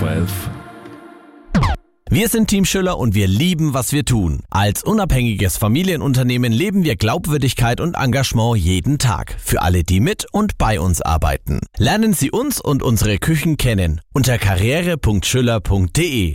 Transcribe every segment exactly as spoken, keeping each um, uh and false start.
vor elf. Wir sind Team Schüller und wir lieben, was wir tun. Als unabhängiges Familienunternehmen leben wir Glaubwürdigkeit und Engagement jeden Tag. Für alle, die mit und bei uns arbeiten. Lernen Sie uns und unsere Küchen kennen unter karriere punkt schüller punkt de.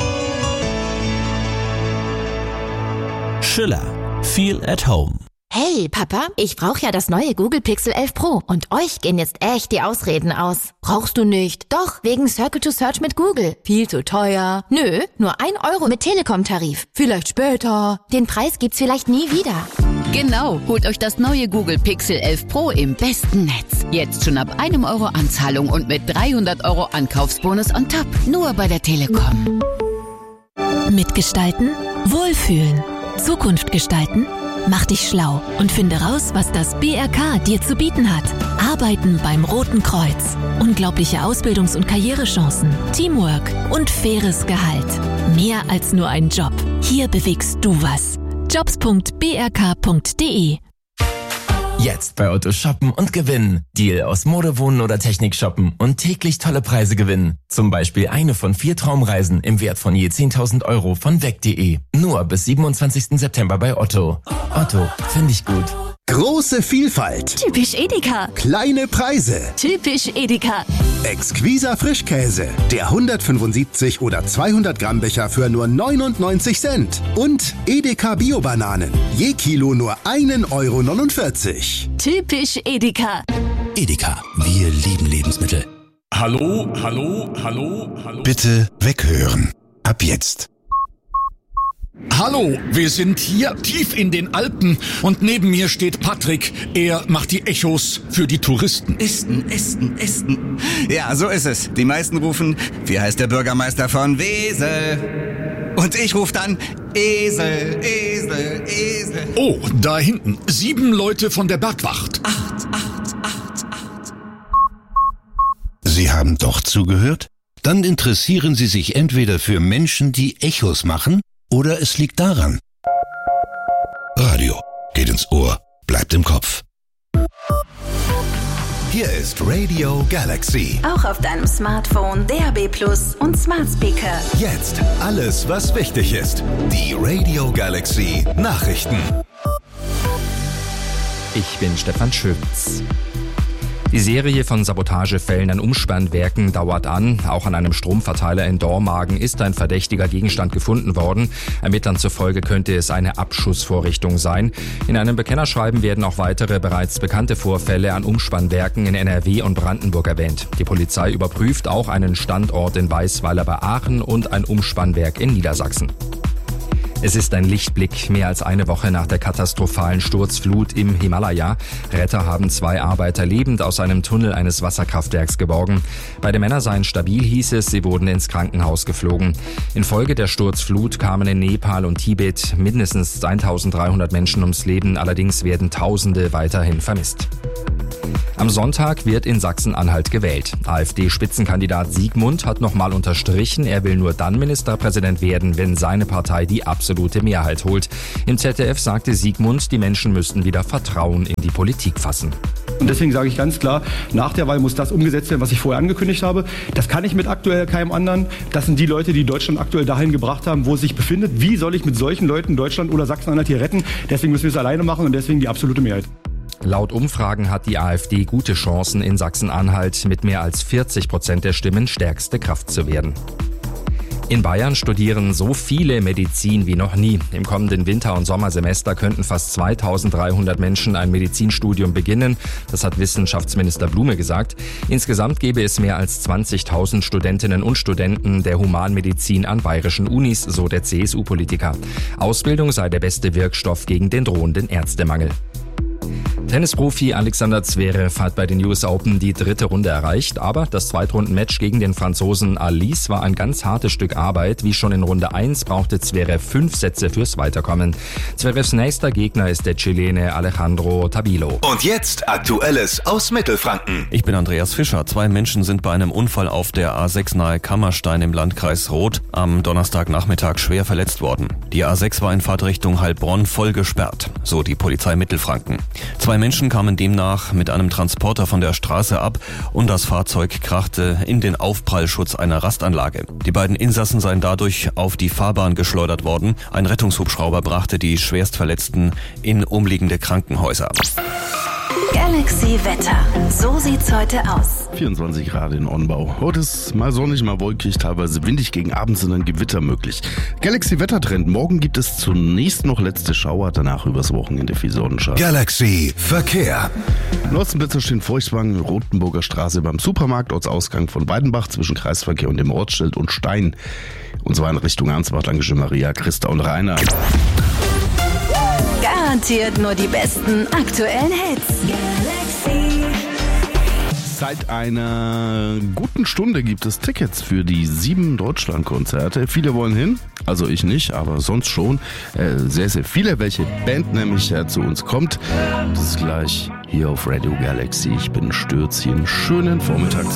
Schüller. Feel at home. Hey, Papa, ich brauche ja das neue Google Pixel elf Pro und euch gehen jetzt echt die Ausreden aus. Brauchst du nicht? Doch, wegen Circle to Search mit Google. Viel zu teuer. Nö, nur ein Euro mit Telekom-Tarif. Vielleicht später. Den Preis gibt's vielleicht nie wieder. Genau, holt euch das neue Google Pixel elf Pro im besten Netz. Jetzt schon ab einem Euro Anzahlung und mit dreihundert Euro Ankaufsbonus on top. Nur bei der Telekom. Mitgestalten, wohlfühlen, Zukunft gestalten. Mach dich schlau und finde raus, was das B R K dir zu bieten hat. Arbeiten beim Roten Kreuz. Unglaubliche Ausbildungs- und Karrierechancen, Teamwork und faires Gehalt. Mehr als nur ein Job. Hier bewegst du was. jobs punkt b r k punkt de. Jetzt bei Otto shoppen und gewinnen. Deal aus Mode, Wohnen oder Technik shoppen und täglich tolle Preise gewinnen. Zum Beispiel eine von vier Traumreisen im Wert von je zehntausend Euro von weg punkt de. Nur bis siebenundzwanzigsten September bei Otto. Otto, finde ich gut. Große Vielfalt. Typisch Edeka. Kleine Preise. Typisch Edeka. Exquiser Frischkäse. Der hundertfünfundsiebzig oder zweihundert Gramm Becher für nur neunundneunzig Cent. Und Edeka Bio-Bananen. Je Kilo nur einen Euro neunundvierzig. Typisch Edeka. Edeka, wir lieben Lebensmittel. Hallo, hallo, hallo, hallo. Bitte weghören. Ab jetzt. Hallo, wir sind hier tief in den Alpen und neben mir steht Patrick. Er macht die Echos für die Touristen. Esten, Esten, Esten. Ja, so ist es. Die meisten rufen, wie heißt der Bürgermeister von Wesel? Und ich rufe dann, Esel, Esel, Esel. Oh, da hinten, sieben Leute von der Bergwacht. Acht, acht, acht, acht. Sie haben doch zugehört? Dann interessieren Sie sich entweder für Menschen, die Echos machen, oder es liegt daran. Radio geht ins Ohr, bleibt im Kopf. Hier ist Radio Galaxy. Auch auf deinem Smartphone, D A B Plus und Smart Speaker. Jetzt alles, was wichtig ist. Die Radio Galaxy Nachrichten. Ich bin Stefan Schöwitz. Die Serie von Sabotagefällen an Umspannwerken dauert an. Auch an einem Stromverteiler in Dormagen ist ein verdächtiger Gegenstand gefunden worden. Ermittlern zufolge könnte es eine Abschussvorrichtung sein. In einem Bekennerschreiben werden auch weitere bereits bekannte Vorfälle an Umspannwerken in N R W und Brandenburg erwähnt. Die Polizei überprüft auch einen Standort in Weißweiler bei Aachen und ein Umspannwerk in Niedersachsen. Es ist ein Lichtblick, mehr als eine Woche nach der katastrophalen Sturzflut im Himalaya. Retter haben zwei Arbeiter lebend aus einem Tunnel eines Wasserkraftwerks geborgen. Beide Männer seien stabil, hieß es, sie wurden ins Krankenhaus geflogen. Infolge der Sturzflut kamen in Nepal und Tibet mindestens eintausenddreihundert Menschen ums Leben, allerdings werden Tausende weiterhin vermisst. Am Sonntag wird in Sachsen-Anhalt gewählt. AfD-Spitzenkandidat Siegmund hat nochmal unterstrichen, er will nur dann Ministerpräsident werden, wenn seine Partei die absolute Mehrheit holt. Im Z D F sagte Siegmund, die Menschen müssten wieder Vertrauen in die Politik fassen. Und deswegen sage ich ganz klar, nach der Wahl muss das umgesetzt werden, was ich vorher angekündigt habe. Das kann ich mit aktuell keinem anderen. Das sind die Leute, die Deutschland aktuell dahin gebracht haben, wo es sich befindet. Wie soll ich mit solchen Leuten Deutschland oder Sachsen-Anhalt hier retten? Deswegen müssen wir es alleine machen und deswegen die absolute Mehrheit. Laut Umfragen hat die AfD gute Chancen, in Sachsen-Anhalt mit mehr als vierzig Prozent der Stimmen stärkste Kraft zu werden. In Bayern studieren so viele Medizin wie noch nie. Im kommenden Winter- und Sommersemester könnten fast zweitausenddreihundert Menschen ein Medizinstudium beginnen. Das hat Wissenschaftsminister Blume gesagt. Insgesamt gäbe es mehr als zwanzigtausend Studentinnen und Studenten der Humanmedizin an bayerischen Unis, so der C S U-Politiker. Ausbildung sei der beste Wirkstoff gegen den drohenden Ärztemangel. Tennisprofi Alexander Zverev hat bei den U S Open die dritte Runde erreicht, aber das Zweitrunden-Match gegen den Franzosen Alice war ein ganz hartes Stück Arbeit. Wie schon in Runde eins brauchte Zverev fünf Sätze fürs Weiterkommen. Zverevs nächster Gegner ist der Chilene Alejandro Tabilo. Und jetzt Aktuelles aus Mittelfranken. Ich bin Andreas Fischer. Zwei Menschen sind bei einem Unfall auf der A sechs nahe Kammerstein im Landkreis Roth am Donnerstagnachmittag schwer verletzt worden. Die A sechs war in Fahrtrichtung Heilbronn voll gesperrt, so die Polizei Mittelfranken. Zwei Menschen kamen demnach mit einem Transporter von der Straße ab und das Fahrzeug krachte in den Aufprallschutz einer Rastanlage. Die beiden Insassen seien dadurch auf die Fahrbahn geschleudert worden. Ein Rettungshubschrauber brachte die Schwerstverletzten in umliegende Krankenhäuser. Galaxy Wetter. So sieht's heute aus. vierundzwanzig Grad in Onbau. Heute ist mal sonnig, mal wolkig, teilweise windig, gegen Abend sind dann Gewitter möglich. Galaxy Wettertrend. Morgen gibt es zunächst noch letzte Schauer, danach übers Wochenende viel Sonnenschein. Galaxy Verkehr. Norstenblitzer stehen Feuchtwagen, Rotenburger Straße beim Supermarkt, Ortsausgang von Weidenbach zwischen Kreisverkehr und dem Ortsschild und Stein. Und zwar in Richtung Ansbach, Dankeschön Maria, Christa und Rainer. Garantiert nur die besten aktuellen Hits. Galaxy. Seit einer guten Stunde gibt es Tickets für die sieben Deutschland-Konzerte. Viele wollen hin, also ich nicht, aber sonst schon. Äh, sehr, sehr viele, welche Band nämlich äh, zu uns kommt. Das ist gleich hier auf Radio Galaxy. Ich bin Stürz, hier einen schönen Vormittag.